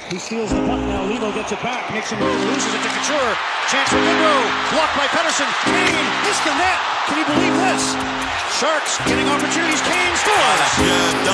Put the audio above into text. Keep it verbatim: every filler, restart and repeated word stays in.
He steals the puck now. Lebo gets it back, makes a move, loses it to Couture. Chance for Goodrow. Blocked by Pettersson. Kane missed the net. Can you believe this? Sharks getting opportunities. Kane scores.